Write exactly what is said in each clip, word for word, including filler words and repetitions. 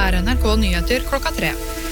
er N R K Nyheter klokka tre.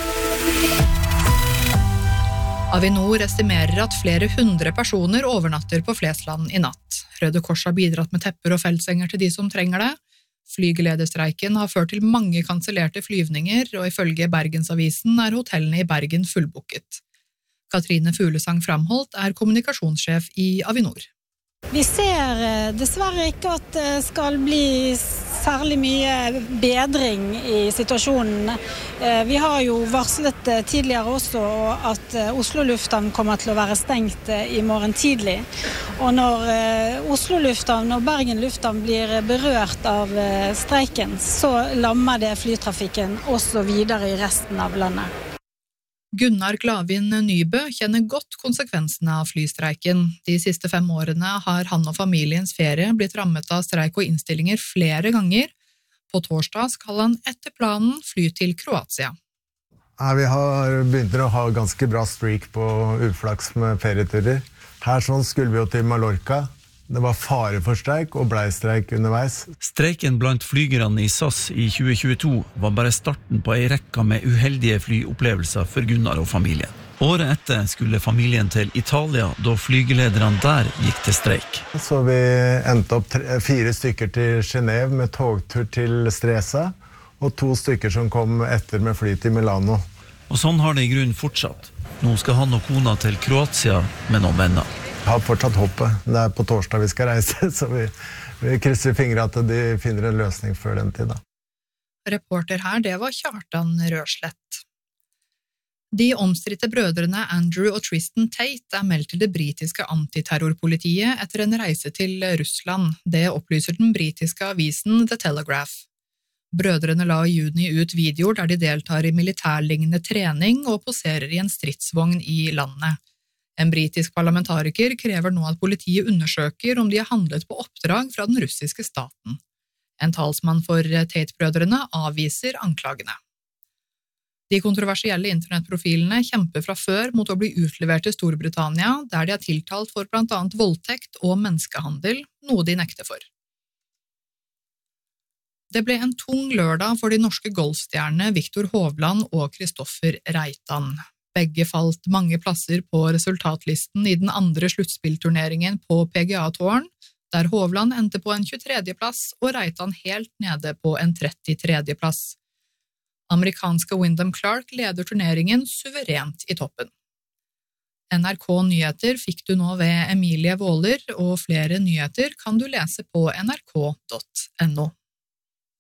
Avinor estimerer at flere hundre personer overnatter på Flesland i natt. Røde Kors har bidratt med tepper og feltsenger til de som trenger det. Flygelederstreiken har ført til mange kansellerte flyvninger, og ifølge Bergensavisen er hotellene i Bergen fullbooket. Katrine Fuglesang Framholt er kommunikasjonssjef i Avinor. Vi ser dessverre ikke at det skal bli særlig mye bedring i situasjonen. Vi har jo varslet tidligere også at Oslo lufthavn kommer til å være stengt i morgen tidlig. Og når Oslo lufthavn og Bergen lufthavn blir berørt av streiken, så lammer det flytrafikken også videre i resten av landet. Gunnar Glavin Nybø kjenner godt konsekvensene av flystreiken. De siste fem årene har han og familiens ferie blitt rammet av streik og innstillinger flere ganger. På torsdag skal han etter planen fly til Kroatia. Ja, vi har begynt å ha ganske bra streak på uflaks med ferieturer. Her sånn skulle vi jo til Mallorca. Det var fare for streik og blei streik underveis. Streiken blant flygerne i S A S i tjue tjueto var bare starten på ei rekka med uheldige flyopplevelser for Gunnar og familien. Året etter skulle familien til Italia, da flygelederne der gikk til streik. Så vi endte opp tre, fire stykker til Genève med togtur til Stresa, og to stykker som kom etter med fly til Milano. Og sånn har det i grunnen fortsatt. Nå skal han og kona til Kroatia med noen venner. Jeg har fortsatt håpet. Det er på torsdag vi skal reise, så vi, vi krysser fingre at de finner en løsning før den tid. Da. Reporter her, det var Kjartan Rørslett. De omstridte brødrene Andrew og Tristan Tate er meldt til det britiske antiterrorpolitiet etter en reise til Russland. Det opplyser den britiske avisen The Telegraph. Brødrene la i juni ut videoer der de deltar i militærlignende trening og poserer i en stridsvogn i landet. En britisk parlamentariker krever nå at politiet undersøker om de har handlet på oppdrag fra den russiske staten. En talsmann for Tate-brødrene avviser anklagene. De kontroversielle internettprofilene kjemper fra før mot å bli utlevert til Storbritannia, der de er tiltalt for blant annet voldtekt og menneskehandel, noe de nekter for. Det ble en tung lørdag for de norske golfstjernene Viktor Hovland og Kristoffer Reitan. Begge falt mange plasser på resultatlisten i den andre sluttspillturneringen på P G A-touren, der Hovland endte på en tjuetredje plass og Reitan helt nede på en trettietredje plass. Amerikanske Wyndham Clark leder turneringen suverent i toppen. N R K Nyheter fikk du nå ved Emilie Våler, og flere nyheter kan du lese på n r k punktum no.